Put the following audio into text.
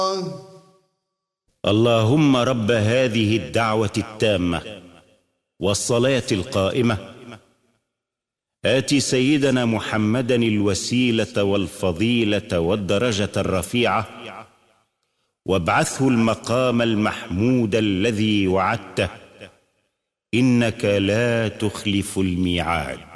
اللهم رب هذه الدعوة التامة والصلاة القائمة آت سيدنا محمدا الوسيلة والفضيلة والدرجة الرفيعة وابعثه المقام المحمود الذي وعدته إنك لا تخلف الميعاد.